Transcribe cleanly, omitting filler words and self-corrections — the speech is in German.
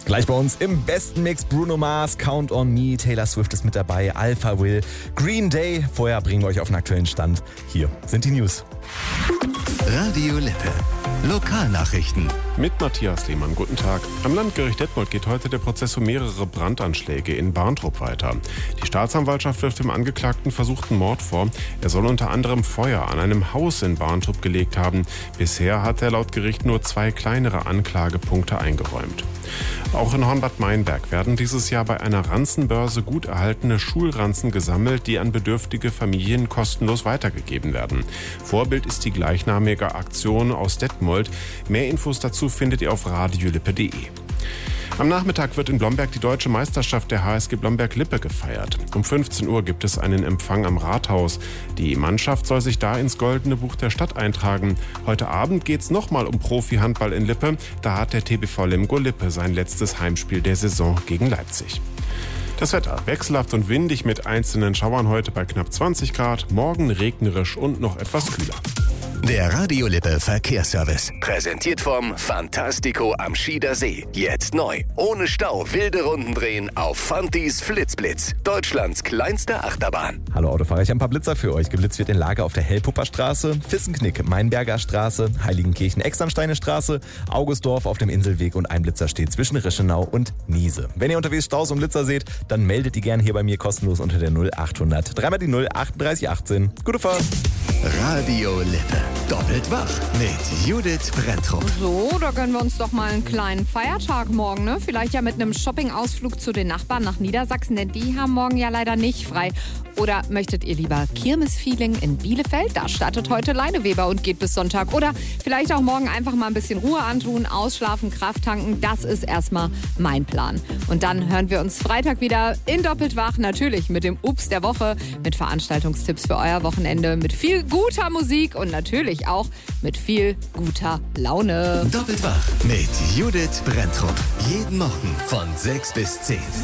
Gleich bei uns im besten Mix Bruno Mars, Count on Me, Taylor Swift ist mit dabei, Alpha Will, Green Day. Vorher bringen wir euch auf den aktuellen Stand. Hier sind die News. Radio Lippe. Lokalnachrichten. Mit Matthias Lehmann, guten Tag. Am Landgericht Detmold geht heute der Prozess um mehrere Brandanschläge in Barntrup weiter. Die Staatsanwaltschaft wirft dem Angeklagten versuchten Mord vor. Er soll unter anderem Feuer an einem Haus in Barntrup gelegt haben. Bisher hat er laut Gericht nur 2 kleinere Anklagepunkte eingeräumt. Auch in Hornbad Meinberg werden dieses Jahr bei einer Ranzenbörse gut erhaltene Schulranzen gesammelt, die an bedürftige Familien kostenlos weitergegeben werden. Vorbild ist die gleichnamige Aktion aus Detmold. Mehr Infos dazu findet ihr auf radiolippe.de. Am Nachmittag wird in Blomberg die deutsche Meisterschaft der HSG Blomberg-Lippe gefeiert. Um 15 Uhr gibt es einen Empfang am Rathaus. Die Mannschaft soll sich da ins Goldene Buch der Stadt eintragen. Heute Abend geht es nochmal um Profi-Handball in Lippe. Da hat der TBV Lemgo Lippe sein letztes Heimspiel der Saison gegen Leipzig. Das Wetter wechselhaft und windig mit einzelnen Schauern heute bei knapp 20 Grad. Morgen regnerisch und noch etwas kühler. Der Radio Lippe Verkehrsservice. Präsentiert vom Fantastico am Schieder See. Jetzt neu. Ohne Stau wilde Runden drehen auf Fantis Flitzblitz. Deutschlands kleinste Achterbahn. Hallo Autofahrer, ich habe ein paar Blitzer für euch. Geblitzt wird in Lager auf der Hellpupper Straße, Fissenknick, Mainberger Straße, Heiligenkirchen, Externsteine Straße, Augustdorf auf dem Inselweg und ein Blitzer steht zwischen Reschenau und Niese. Wenn ihr unterwegs Staus und Blitzer seht, dann meldet die gerne hier bei mir kostenlos unter der 0800 3 die 0 38 18. Gute Fahrt! Radio Lippe. Doppelt wach mit Judith Brenntrup. So, da gönnen wir uns doch mal einen kleinen Feiertag morgen, ne? Vielleicht ja mit einem Shopping-Ausflug zu den Nachbarn nach Niedersachsen, denn die haben morgen ja leider nicht frei. Oder möchtet ihr lieber Kirmes-Feeling in Bielefeld? Da startet heute Leineweber und geht bis Sonntag. Oder vielleicht auch morgen einfach mal ein bisschen Ruhe antun, ausschlafen, Kraft tanken. Das ist erstmal mein Plan. Und dann hören wir uns Freitag wieder in Doppelt wach. Natürlich mit dem Ups der Woche, mit Veranstaltungstipps für euer Wochenende, mit viel guter Musik und natürlich auch mit viel guter Laune. Doppelt wach mit Judith Brenntrup. Jeden Morgen von 6 bis 10.